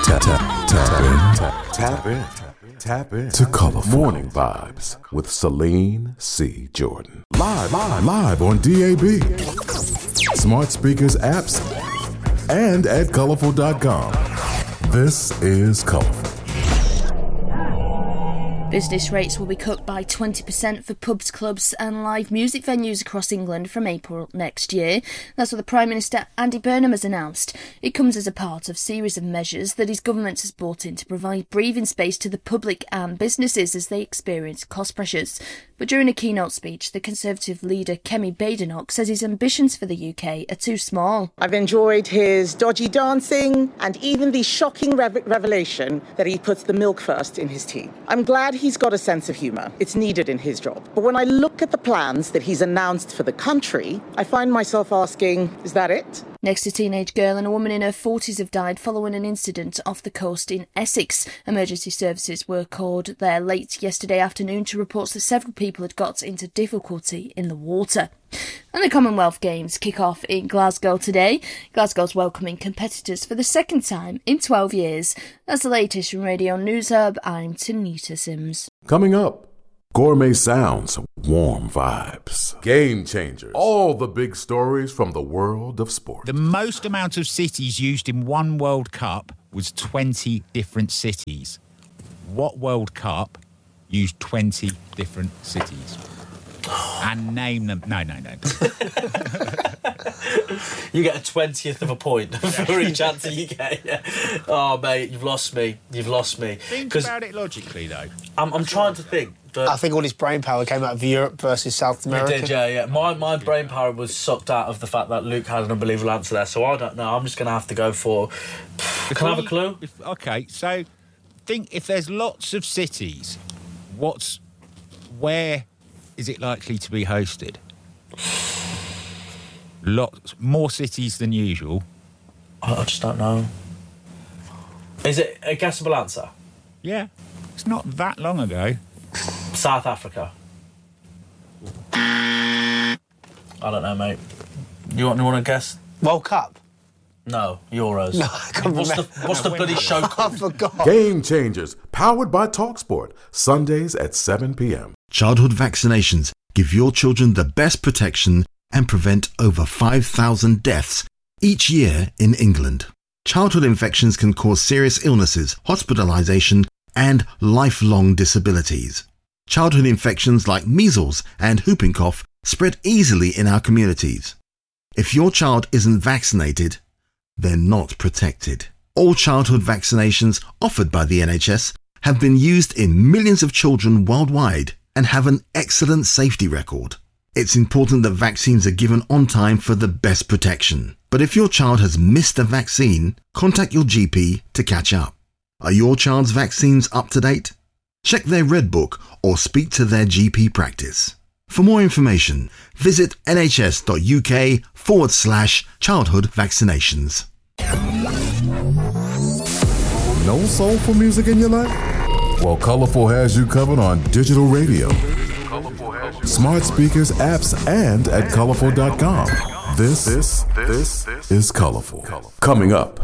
Tap in to Colorful Morning Vibes with Celine C. Jordan. Live on DAB, smart speakers, apps, and at colorful.com. This is Colorful. Business rates will be cut by 20% for pubs, clubs and live music venues across England from April next year. That's what the Prime Minister Andy Burnham has announced. It comes as a part of a series of measures that his government has brought in to provide breathing space to the public and businesses as they experience cost pressures. But during a keynote speech, the Conservative leader Kemi Badenoch says his ambitions for the UK are too small. I've enjoyed his dodgy dancing and even the shocking revelation that he puts the milk first in his tea. I'm glad he's got a sense of humour. It's needed in his job. But when I look at the plans that he's announced for the country, I find myself asking, is that it? Next, a teenage girl and a woman in her 40s have died following an incident off the coast in Essex. Emergency services were called there late yesterday afternoon to reports that several people had got into difficulty in the water. And the Commonwealth Games kick off in Glasgow today. Glasgow's welcoming competitors for the second time in 12 years. That's the latest from Radio News Hub. I'm Tanita Sims. Coming up, gourmet sounds, warm vibes, game changers, all the big stories from the world of sport. The most amount of cities used in one World Cup was 20 different cities. What World Cup used 20 different cities? And name them. No. You get a 20th of a point for each answer you get. Yeah. Oh, mate, you've lost me. Think about it logically, though. I'm trying to think. But I think all his brain power came out of Europe versus South America. It did, yeah. My brain power was sucked out of the fact that Luke had an unbelievable answer there, so I don't know. I'm just going to have to go for... Can I have a clue? Okay, so think if there's lots of cities, where is it likely to be hosted? Lots more cities than usual. I just don't know. Is it a guessable answer? Yeah, it's not that long ago. South Africa. I don't know, mate. You want to guess? World Cup? No, Euros. No, I can't What's the bloody show called? I forgot. Game Changers, powered by TalkSport, Sundays at 7 p.m. Childhood vaccinations give your children the best protection and prevent over 5,000 deaths each year in England. Childhood infections can cause serious illnesses, hospitalization, and lifelong disabilities. Childhood infections like measles and whooping cough spread easily in our communities. If your child isn't vaccinated, they're not protected. All childhood vaccinations offered by the NHS have been used in millions of children worldwide and have an excellent safety record. It's important that vaccines are given on time for the best protection. But if your child has missed a vaccine, contact your GP to catch up. Are your child's vaccines up to date? Check their Red Book or speak to their GP practice. For more information, visit nhs.uk/childhood vaccinations. No soulful music in your life? Well, Colorful has you covered on digital radio, smart speakers, apps, and at colorful.com. This is Colorful. Coming up.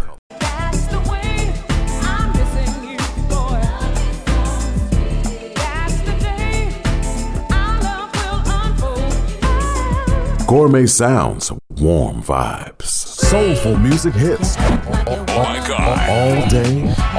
Gourmet sounds, warm vibes, soulful music hits. Oh my God. All day,